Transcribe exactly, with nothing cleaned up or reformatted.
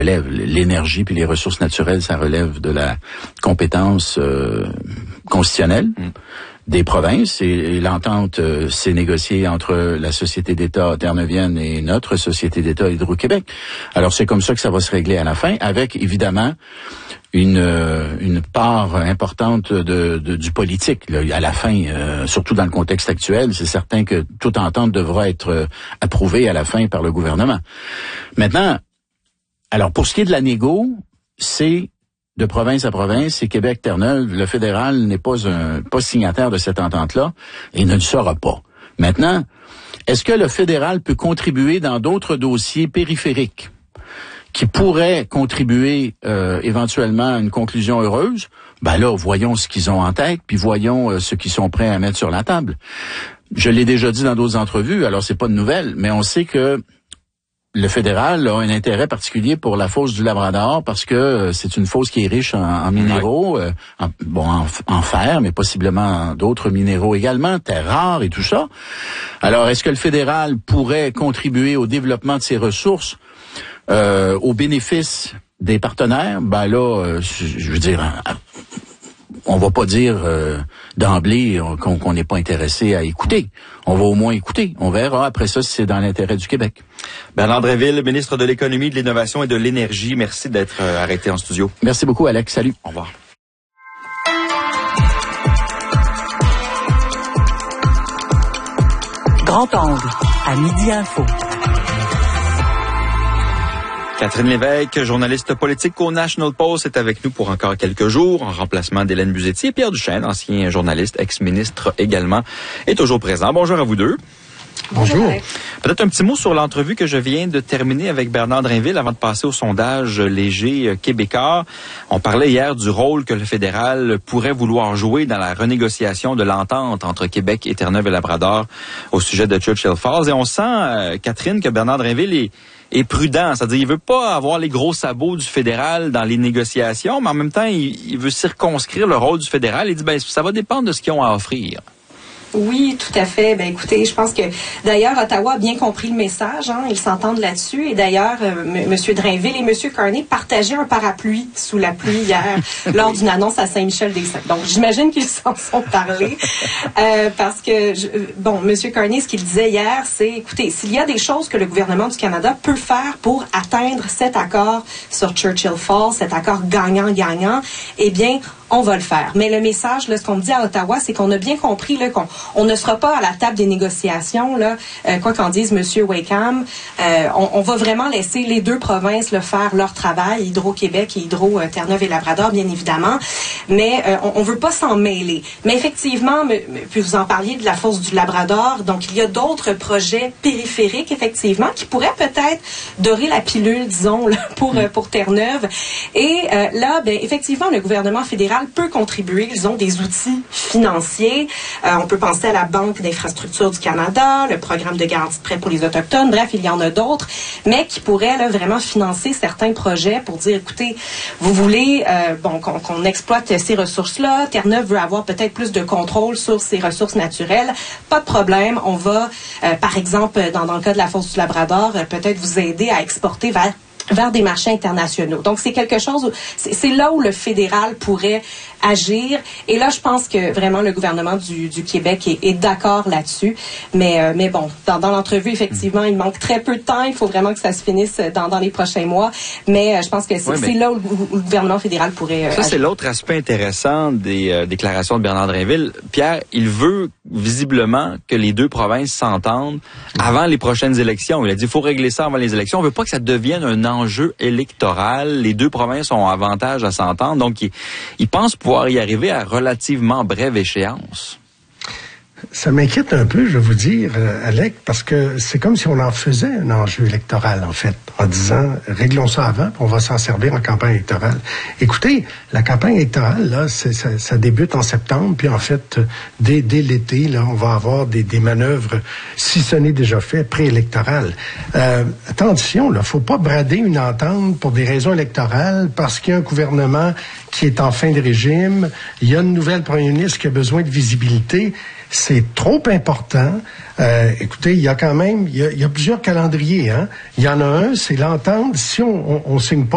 relève l'énergie puis les ressources naturelles, ça relève de la compétence euh, constitutionnelle mmh. des provinces, et, et l'entente euh, s'est négociée entre la Société d'État terre-neuvienne et notre Société d'État Hydro-Québec. Alors c'est comme ça que ça va se régler à la fin, avec évidemment une euh, une part importante de, de du politique là, à la fin, euh, surtout dans le contexte actuel. C'est certain que toute entente devra être euh, approuvée à la fin par le gouvernement. Maintenant, alors pour ce qui est de la négo, c'est de province à province, c'est Québec-Terre-Neuve. Le fédéral n'est pas un pas signataire de cette entente-là et ne le sera pas. Maintenant, est-ce que le fédéral peut contribuer dans d'autres dossiers périphériques qui pourraient contribuer euh, éventuellement à une conclusion heureuse? Ben là, voyons ce qu'ils ont en tête, puis voyons euh, ce qu'ils sont prêts à mettre sur la table. Je l'ai déjà dit dans d'autres entrevues, alors c'est pas de nouvelle, mais on sait que le fédéral a un intérêt particulier pour la fosse du Labrador parce que c'est une fosse qui est riche en, en minéraux, euh, en, bon en, en fer, mais possiblement en d'autres minéraux également, terres rares et tout ça. Alors, est-ce que le fédéral pourrait contribuer au développement de ces ressources euh, au bénéfice des partenaires? Ben là, euh, je veux dire, on va pas dire euh, d'emblée qu'on qu'on n'est pas intéressé à écouter. On va au moins écouter. On verra après ça si c'est dans l'intérêt du Québec. Bernard Drinville, ministre de l'Économie, de l'Innovation et de l'Énergie. Merci d'être euh, arrêté en studio. Merci beaucoup, Alex. Salut. Au revoir. Grand angle, à Midi Info. Catherine Lévesque, journaliste politique au National Post, est avec nous pour encore quelques jours, en remplacement d'Hélène Buzetti. Et Pierre Duchesne, ancien journaliste, ex-ministre également, est toujours présent. Bonjour à vous deux. Bonjour. Peut-être un petit mot sur l'entrevue que je viens de terminer avec Bernard Drinville avant de passer au sondage léger québécois. On parlait hier du rôle que le fédéral pourrait vouloir jouer dans la renégociation de l'entente entre Québec et Terre-Neuve et Labrador au sujet de Churchill Falls. Et on sent, euh, Catherine, que Bernard Drinville est est prudent, c'est-à-dire il veut pas avoir les gros sabots du fédéral dans les négociations, mais en même temps, il, il veut circonscrire le rôle du fédéral. Il dit, ben ça va dépendre de ce qu'ils ont à offrir. Oui, tout à fait. Ben écoutez, je pense que d'ailleurs Ottawa a bien compris le message, hein, ils s'entendent là-dessus. Et d'ailleurs, euh, M. Drinville et M. Carney partageaient un parapluie sous la pluie hier lors d'une annonce à Saint-Michel-des-Saints. Donc j'imagine qu'ils s'en sont parlé euh, parce que je, bon, M. Carney, ce qu'il disait hier, c'est écoutez, s'il y a des choses que le gouvernement du Canada peut faire pour atteindre cet accord sur Churchill Falls, cet accord gagnant-gagnant, eh bien on va le faire. Mais le message, là, ce qu'on me dit à Ottawa, c'est qu'on a bien compris là, qu'on on ne sera pas à la table des négociations, là, euh, quoi qu'en dise M. Wakeham. Euh, on, on va vraiment laisser les deux provinces là, faire leur travail, Hydro-Québec et Hydro-Terre-Neuve et Labrador, bien évidemment. Mais euh, on ne veut pas s'en mêler. Mais effectivement, me, me, puis vous en parliez de la fosse du Labrador, donc il y a d'autres projets périphériques, effectivement, qui pourraient peut-être dorer la pilule, disons, là, pour, euh, pour Terre-Neuve. Et euh, là, ben, effectivement, le gouvernement fédéral peut contribuer. Ils ont des outils financiers. Euh, on peut penser à la Banque d'infrastructure du Canada, le programme de garantie de prêt pour les Autochtones. Bref, il y en a d'autres, mais qui pourraient là, vraiment financer certains projets pour dire, écoutez, vous voulez euh, bon qu'on, qu'on exploite ces ressources-là. Terre-Neuve veut avoir peut-être plus de contrôle sur ces ressources naturelles. Pas de problème. On va, euh, par exemple, dans, dans le cas de la fosse du Labrador, euh, peut-être vous aider à exporter vers vers des marchés internationaux. Donc, c'est quelque chose, où, c'est, c'est là où le fédéral pourrait agir. Et là, je pense que vraiment le gouvernement du, du Québec est, est d'accord là-dessus. Mais, euh, mais bon, dans, dans l'entrevue, effectivement, il manque très peu de temps. Il faut vraiment que ça se finisse dans, dans les prochains mois. Mais euh, je pense que c'est, oui, c'est là où, où le gouvernement fédéral pourrait euh, Ça, agir. C'est l'autre aspect intéressant des euh, déclarations de Bernard Drinville. Pierre, il veut visiblement que les deux provinces s'entendent avant les prochaines élections. Il a dit, il faut régler ça avant les élections. On veut pas que ça devienne un enjeu électoral. Les deux provinces ont avantage à s'entendre. Donc, il, il pense pouvoir y arriver à relativement brève échéance. Ça m'inquiète un peu, je vais vous dire, euh, Alec, parce que c'est comme si on en faisait un enjeu électoral, en fait, en disant, réglons ça avant, puis on va s'en servir en campagne électorale. Écoutez, la campagne électorale, là, c'est, ça, ça débute en septembre, puis en fait, dès, dès l'été, là, on va avoir des, des manœuvres, si ce n'est déjà fait, préélectorales. Euh, attention, là, faut pas brader une entente pour des raisons électorales, parce qu'il y a un gouvernement qui est en fin de régime, il y a une nouvelle première ministre qui a besoin de visibilité. C'est trop important. Euh, écoutez, il y a quand même, il y a, il y a plusieurs calendriers. Hein. Il y en a un, c'est l'entente. Si on, on, on signe pas